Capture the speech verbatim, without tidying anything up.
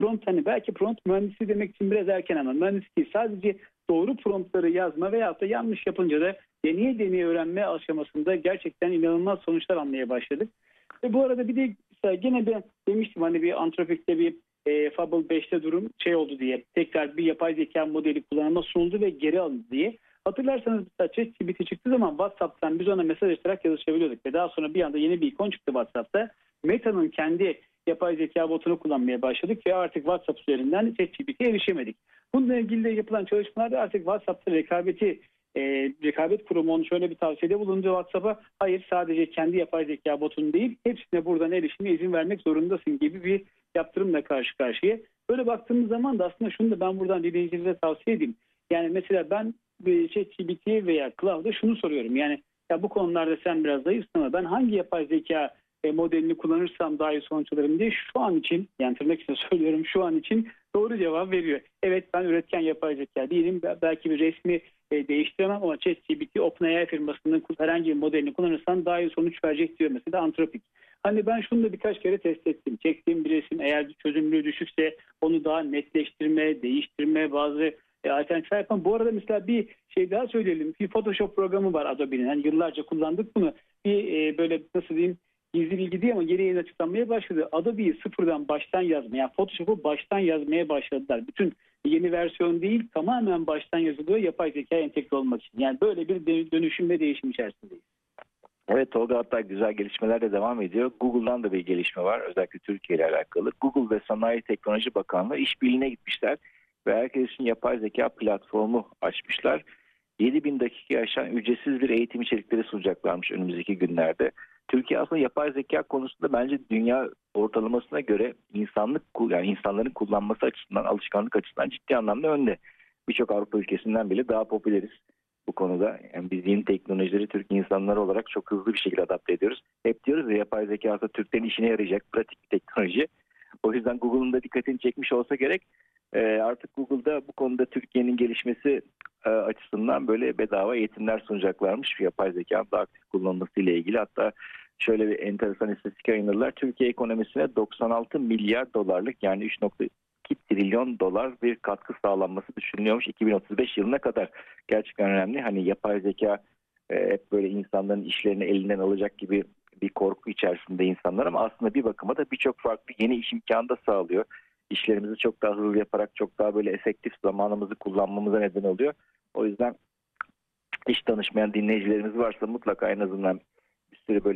prompt, hani belki prompt mühendisi demek için biraz erken ama mühendis değil. Sadece doğru promptları yazma veyahut da yanlış yapınca da deneye deneye öğrenme aşamasında gerçekten inanılmaz sonuçlar almaya başladık. Ve bu arada bir de mesela gene de demiştim hani bir Anthropic'te bir e, Fable beşte durum şey oldu diye. Tekrar bir yapay zeka modeli kullanıma sunuldu ve geri alındı diye. Hatırlarsanız mesela ChatGPT çıktığı zaman WhatsApp'tan biz ona mesaj atarak yazışabiliyorduk. Ve daha sonra bir anda yeni bir ikon çıktı WhatsApp'ta. Meta'nın kendi yapay zeka botunu kullanmaya başladık ve artık WhatsApp üzerinden ChatGPT'ye erişemedik. Bununla ilgili de yapılan çalışmalarda artık WhatsApp'ta rekabeti e, rekabet kurumu onun şöyle bir tavsiyede bulundu WhatsApp'a. Hayır, sadece kendi yapay zeka botunu değil, hepsine buradan erişime izin vermek zorundasın gibi bir yaptırımla karşı karşıya. Böyle baktığımız zaman da aslında şunu da ben buradan dinleyicilerimize tavsiye edeyim. Yani mesela ben ChatGPT veya Cloud'a şunu soruyorum. Yani ya bu konularda sen biraz zayıfsın ama ben hangi yapay zeka e, modelini kullanırsam daha iyi sonuç alırım diye şu an için, yani tırnak içinde söylüyorum, şu an için doğru cevap veriyor. Evet, ben üretken yapay zeka değilim. Belki bir resmi e, değiştiremem ama ChatGPT, OpenAI firmasının herhangi bir modelini kullanırsan daha iyi sonuç verecek diyor mesela Anthropic. Hani ben şunu da birkaç kere test ettim. Çektiğim bir resim eğer çözünürlüğü düşükse onu daha netleştirme, değiştirme, bazı e, alternatifler yapan. Bu arada mesela bir şey daha söyleyelim. Bir Photoshop programı var Adobe'nin. Yani yıllarca kullandık bunu. Bir e, böyle nasıl diyeyim, gizli bilgi değil ama geri yeni açıklanmaya başladı. Adobe'yi sıfırdan baştan yazmaya, yani Photoshop'u baştan yazmaya başladılar. Bütün yeni versiyon değil, tamamen baştan yazılıyor yapay zeka entegre olmak için. Yani böyle bir dönüşüm ve değişim içerisindeyiz. Evet Tolga, hatta güzel gelişmeler de devam ediyor. Google'dan da bir gelişme var, özellikle Türkiye ile alakalı. Google ve Sanayi Teknoloji Bakanlığı işbirliğine gitmişler ve herkes için yapay zeka platformu açmışlar. yedi bin dakikayı aşan ücretsiz bir eğitim içerikleri sunacaklarmış önümüzdeki günlerde. Türkiye aslında yapay zeka konusunda bence dünya ortalamasına göre insanlık yani insanların kullanması açısından, alışkanlık açısından ciddi anlamda önde. Birçok Avrupa ülkesinden bile daha popüleriz bu konuda. Yani biz yeni teknolojileri Türk insanları olarak çok hızlı bir şekilde adapte ediyoruz. Hep diyoruz ya, yapay zeka aslında Türklerin işine yarayacak pratik bir teknoloji. O yüzden Google'un da dikkatini çekmiş olsa gerek. Ee, artık Google'da bu konuda Türkiye'nin gelişmesi e, açısından böyle bedava eğitimler sunacaklarmış. Yapay zeka daha aktif kullanılması ile ilgili. Hatta şöyle bir enteresan istatistik yayınladılar. Türkiye ekonomisine doksan altı milyar dolarlık, yani üç nokta iki trilyon dolar bir katkı sağlanması düşünülüyormuş iki bin otuz beş yılına kadar. Gerçekten önemli. Hani yapay zeka e, hep böyle insanların işlerini elinden alacak gibi bir korku içerisinde insanlar, ama aslında bir bakıma da birçok farklı yeni iş imkanı da sağlıyor. İşlerimizi çok daha hızlı yaparak çok daha böyle efektif zamanımızı kullanmamıza neden oluyor. O yüzden hiç tanışmayan dinleyicilerimiz varsa mutlaka en azından bir sürü böyle